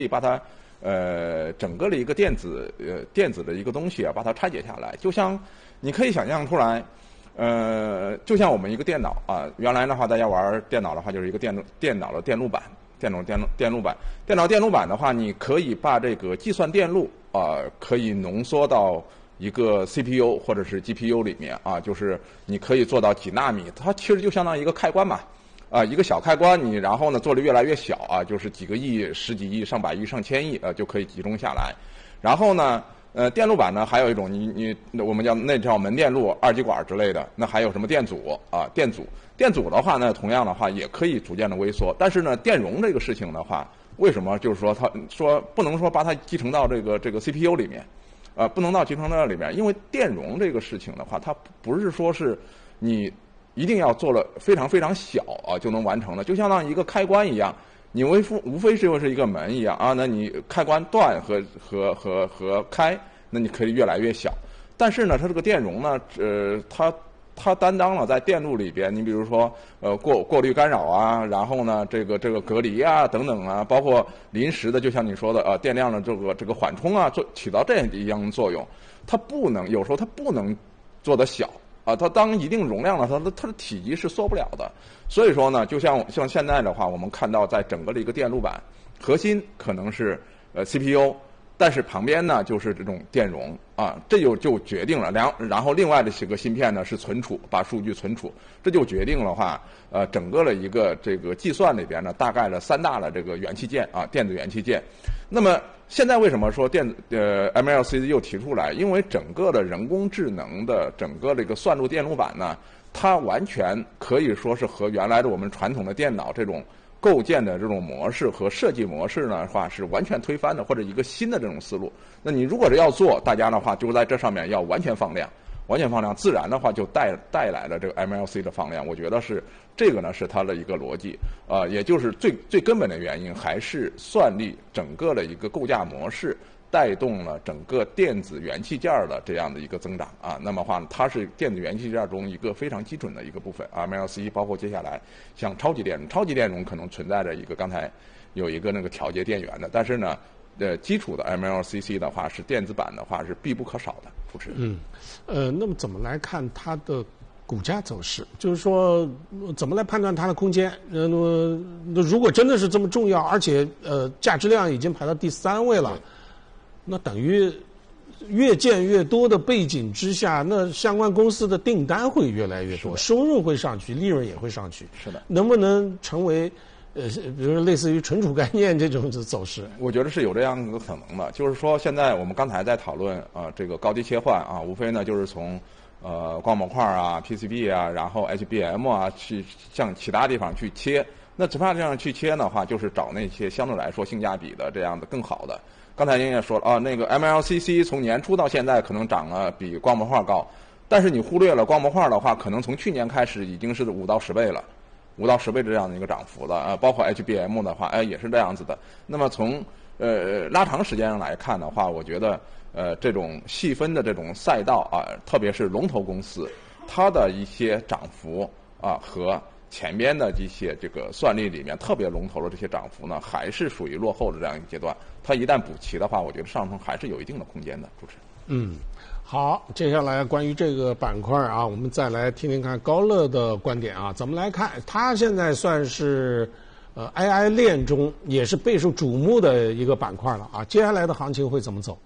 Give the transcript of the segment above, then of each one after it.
以把它整个的一个电子的一个东西啊，把它拆解下来，就像你可以想象出来。就像我们一个电脑啊，原来的话，大家玩电脑的话，就是一个电脑的电路板，电脑电路板的话，你可以把这个计算电路可以浓缩到一个 CPU 或者是 GPU 里面啊，就是你可以做到几纳米，它其实就相当于一个开关嘛，一个小开关，你然后呢做的越来越小啊，就是几个亿、十几亿、上百亿、上千亿就可以集中下来，然后呢。电路板呢，还有一种我们那叫门电路、二极管之类的。那还有什么电阻啊？电阻的话呢，同样的话也可以逐渐的微缩。但是呢，电容这个事情的话，为什么就是说它说不能说把它集成到这个 CPU 里面，不能集成到里面，因为电容这个事情的话，它不是说是你一定要做了非常非常小就能完成的，就相当于一个开关一样。你无非就是一个门一样啊，那你开关断和开，那你可以越来越小。但是呢，它这个电容呢，它担当了在电路里边，你比如说过滤干扰啊，然后呢这个隔离啊等等啊，包括临时的，就像你说的电量的这个缓冲啊，起到这样的作用。它有时候它不能做得小。它当一定容量了，它的体积是缩不了的。所以说呢，就像现在的话，我们看到在整个的一个电路板核心可能是CPU， 但是旁边呢就是这种电容啊，这就决定了然后另外的几个芯片呢是存储，把数据存储，这就决定了话整个的一个这个计算里边呢，大概的3大的这个元器件啊，电子元器件。那么现在为什么说MLCC 又提出来？因为整个的人工智能的整个这个算路电路板呢，它完全可以说是和原来的我们传统的电脑这种构建的这种模式和设计模式呢话是完全推翻的，或者一个新的这种思路。那你如果是要做，大家的话就在这上面要完全放量，自然的话就带来了这个 MLC 的放量。我觉得是这个呢是它的一个逻辑也就是最根本的原因还是算力整个的一个构架模式带动了整个电子元器件的这样的一个增长啊。那么话它是电子元器件中一个非常基准的一个部分 MLC， 包括接下来像超级电容可能存在着一个刚才有一个那个调节电源的，但是呢基础的 MLCC 的话是电子版的话是必不可少的。主持人， 那么怎么来看它的股价走势？就是说，怎么来判断它的空间？那如果真的是这么重要，而且价值量已经排到第3位了，那等于越建越多的背景之下，那相关公司的订单会越来越多，收入会上去，利润也会上去。 是的， 能不能成为？比如说类似于存储概念这种走势， 我觉得是有这样一个可能的。就是说，现在我们刚才在讨论这个高低切换啊，无非呢就是从光模块啊、PCB 啊，然后 HBM 啊，去向其他地方去切。那只怕这样去切的话，就是找那些相对来说性价比的这样的更好的。刚才您也说了那个 MLCC 从年初到现在可能涨了比光模块高，但是你忽略了光模块的话，可能从去年开始已经是5到10倍了。5到10倍这样的一个涨幅的包括 HBM 的话也是这样子的。那么从拉长时间上来看的话，我觉得这种细分的这种赛道特别是龙头公司，它的一些涨幅和前边的一些这个算力里面特别龙头的这些涨幅呢，还是属于落后的这样一个阶段。它一旦补齐的话，我觉得上升还是有一定的空间的。主持人， 好，接下来关于这个板块我们再来听听看高乐的观点怎么来看？它现在算是AI 链中也是备受瞩目的一个板块了接下来的行情会怎么走？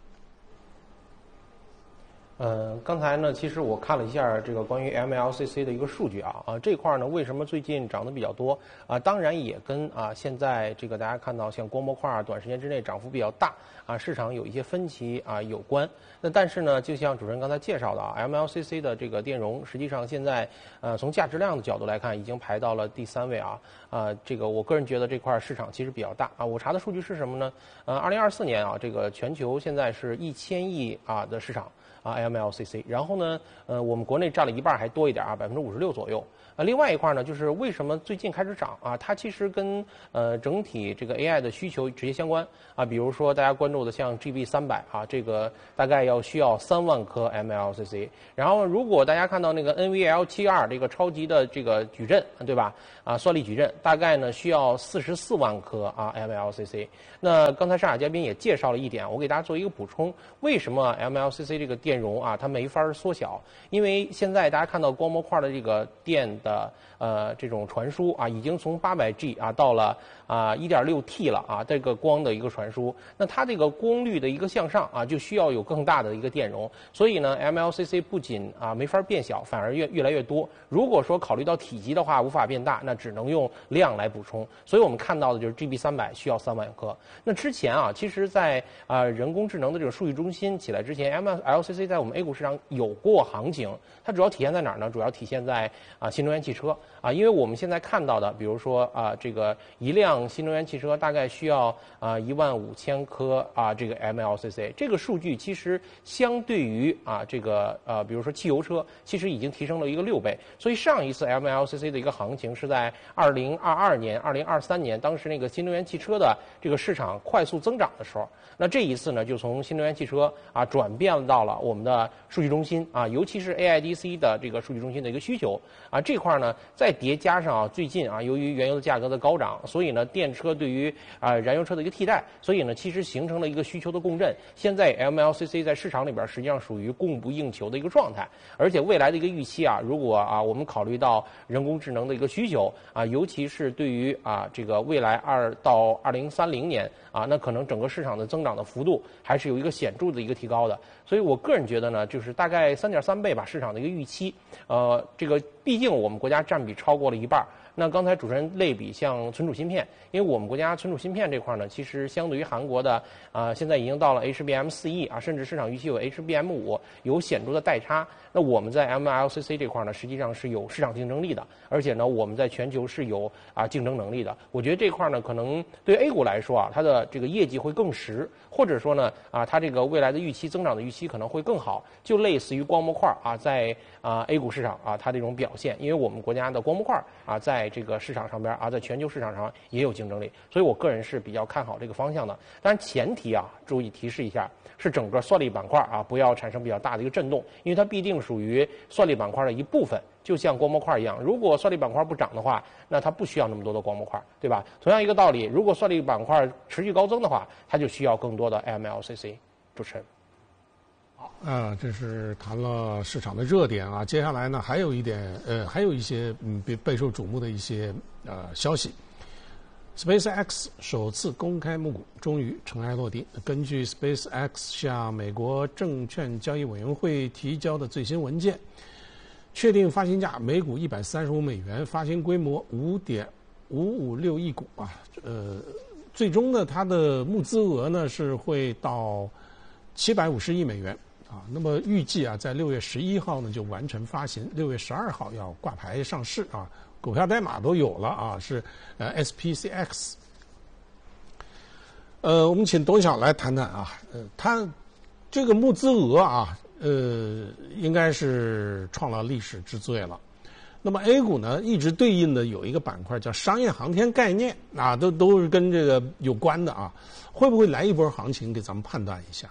刚才呢，其实我看了一下这个关于 MLCC 的一个数据这块呢，为什么最近涨得比较多当然也跟现在这个大家看到像光模块短时间之内涨幅比较大市场有一些分歧有关。那但是呢，就像主持人刚才介绍的MLCC 的这个电容，实际上现在从价值量的角度来看，已经排到了第3位这个我个人觉得这块市场其实比较大我查的数据是什么呢？2024年这个全球现在是1000亿的市场 MLCC， 然后呢，我们国内占了一半还多一点啊，56%左右。另外一块呢，就是为什么最近开始涨啊？它其实跟整体这个 AI 的需求直接相关啊。比如说大家关注的像 GB300啊，这个大概需要3万颗 MLCC。然后如果大家看到那个 NVL72 这个超级的这个矩阵，对吧？啊，算力矩阵大概呢需要44万颗啊 MLCC。那刚才上海嘉宾也介绍了一点，我给大家做一个补充：为什么 MLCC 这个电容啊它没法缩小？因为现在大家看到光模块的这个电的这种传输啊，已经从800G 啊到了1.6T 了啊，这个光的一个传输，那它这个功率的一个向上啊，就需要有更大的一个电容，所以呢 MLCC 不仅没法变小，反而越来越多。如果说考虑到体积的话无法变大，那只能用量来补充。所以我们看到的就是 GB300 需要3万颗。那之前啊，其实在人工智能的这个数据中心起来之前 ，MLCC 在我们 A 股市场有过行情，它主要体现在哪儿呢？主要体现在新能源汽车啊，因为我们现在看到的，比如说这个一辆新能源汽车大概需要15000颗这个 MLCC， 这个数据其实相对于这个比如说汽油车，其实已经提升了一个6倍。所以上一次 MLCC 的一个行情是在2022年、2023年，当时那个新能源汽车的这个市场快速增长的时候。那这一次呢，就从新能源汽车转变到了我们的数据中心尤其是 AIDC 的这个数据中心的一个需求这块呢，再叠加上最近由于原油的价格的高涨，所以呢电车对于燃油车的一个替代，所以呢其实形成了一个需求的共振。现在 MLCC 在市场里边实际上属于供不应求的一个状态，而且未来的一个预期如果我们考虑到人工智能的一个需求尤其是对于这个未来到2030年那可能整个市场的增长的幅度还是有一个显著的一个提高的。所以我个人觉得呢，就是大概3.3倍吧，市场的一个预期。这个毕竟我们国家占比超过了一半。那刚才主持人类比像存储芯片，因为我们国家存储芯片这块呢，其实相对于韩国的现在已经到了 HBM4E 甚至市场预期有 HBM5 有显著的代差。那我们在 MLCC 这块呢，实际上是有市场竞争力的，而且呢我们在全球是有竞争能力的。我觉得这块呢可能对 A 股来说它的这个业绩会更实，或者说呢它这个未来的预期增长的预期可能会更好，就类似于光模块在A 股市场它这种表现。因为我们国家的光模块在这个市场上边在全球市场上也有竞争力，所以我个人是比较看好这个方向的。当然前提注意提示一下，是整个算力板块不要产生比较大的一个震动，因为它必定属于算力板块的一部分，就像光模块一样。如果算力板块不涨的话，那它不需要那么多的光模块，对吧？同样一个道理，如果算力板块持续高增的话，它就需要更多的 MLCC。主持人。 好，这是谈了市场的热点接下来呢，还有一些备受瞩目的一些消息。SpaceX 首次公开募股，终于尘埃落定。根据 SpaceX 向美国证券交易委员会提交的最新文件，确定发行价每股$135，发行规模5.556亿股最终呢，它的募资额呢是会到$750亿那么预计在6月11号呢就完成发行，6月12号要挂牌上市股票代码都有了是SPCX。我们请董晓来谈谈它这个募资额应该是创了历史之最了。那么 A 股呢，一直对应的有一个板块叫商业航天概念都是跟这个有关的会不会来一波行情？给咱们判断一下。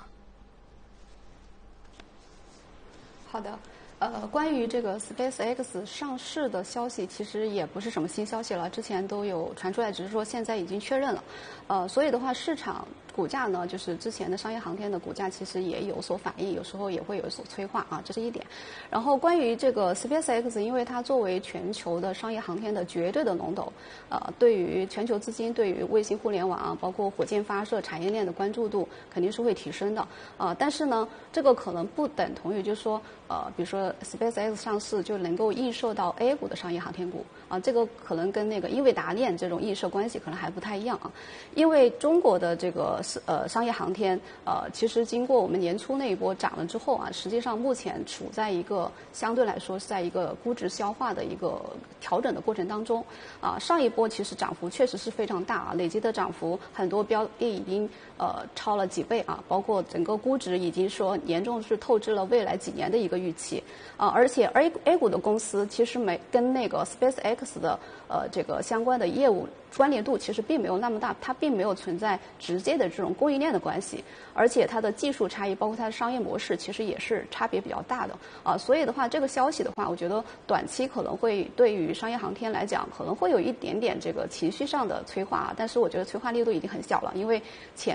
好的，关于这个 SpaceX 上市的消息，其实也不是什么新消息了，之前都有传出来，只是说现在已经确认了。所以的话，市场股价呢，就是之前的商业航天的股价其实也有所反应，有时候也会有所催化这是一点。然后关于这个 SpaceX， 因为它作为全球的商业航天的绝对的龙头，对于全球资金、对于卫星互联网包括火箭发射产业链的关注度肯定是会提升的。但是呢，这个可能不等同于就是说，比如说个 SpaceX 上市就能够映射到 A 股的商业航天股啊，这个可能跟那个英伟达链这种映射关系可能还不太一样啊。因为中国的这个商业航天其实经过我们年初那一波涨了之后啊，实际上目前处在一个相对来说是在一个估值消化的一个调整的过程当中啊。上一波其实涨幅确实是非常大啊，累计的涨幅很多标的已经超了几倍啊，包括整个估值已经说严重是透支了未来几年的一个预期啊。而且 A 股的公司其实跟那个 SpaceX 的这个相关的业务关联度其实并没有那么大，它并没有存在直接的这种供应链的关系，而且它的技术差异，包括它的商业模式，其实也是差别比较大的啊。所以的话，这个消息的话，我觉得短期可能会对于商业航天来讲，可能会有一点点这个情绪上的催化，但是我觉得催化力度已经很小了，因为前